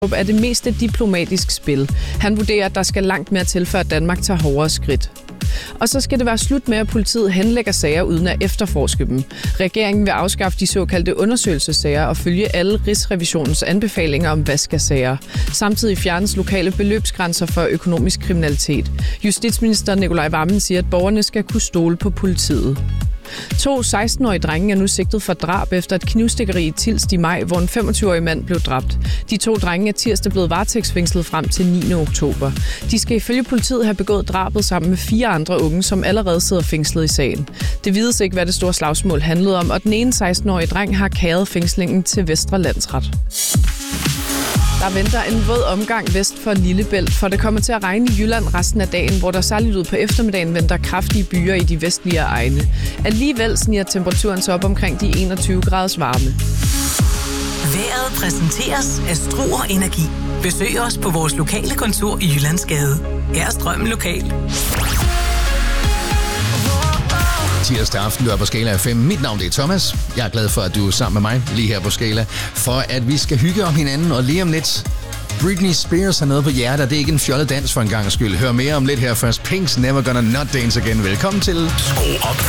er det meste diplomatisk spil. Han vurderer, at der skal langt mere til, før Danmark tager hårdere skridt. Og så skal det være slut med, at politiet henlægger sager uden at efterforske dem. Regeringen vil afskaffe de såkaldte undersøgelsessager og følge alle Rigsrevisionens anbefalinger om vask af sager. Samtidig fjernes lokale beløbsgrænser for økonomisk kriminalitet. Justitsminister Nicolai Wammen siger, at borgerne skal kunne stole på politiet. 2 16-årige drenge er nu sigtet for drab efter et knivstikkeri i Tilst i maj, hvor en 25-årig mand blev dræbt. De 2 drenge er tirsdag blevet varetægtsfængslet frem til 9. oktober. De skal ifølge politiet have begået drabet sammen med 4 andre unge, som allerede sidder fængslet i sagen. Det vides ikke, hvad det store slagsmål handlede om, og den ene 16-årige dreng har kæret fængslingen til Vestre Landsret. Der venter en våd omgang vest for Lillebælt, for det kommer til at regne i Jylland resten af dagen, hvor der særligt ud på eftermiddagen venter kraftige byer i de vestlige egne. Alligevel sniger temperaturen så op omkring de 21 graders varme. Vejret præsenteres af Struer Energi. Besøg os på vores lokale kontor i Jyllandsgade. Her er strømmen lokal. Tirsdag aften, du er på Skala FM. Mit navn er Thomas. Jeg er glad for, at du er sammen med mig lige her på Skala, for at vi skal hygge om hinanden, og lige om lidt Britney Spears har noget på hjertet, det er ikke en fjollet dans for en gang skyld. Hør mere om lidt her først. Pink's Never Gonna Not Dance Again. Velkommen til Skru op